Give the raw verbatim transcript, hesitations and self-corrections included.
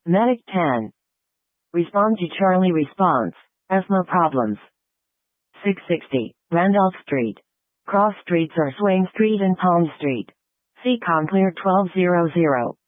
Medic ten. Respond to Charlie response. E S M A problems. six sixty. Randolph Street. Cross streets are Swain Street and Palm Street. C COM clear twelve hundred.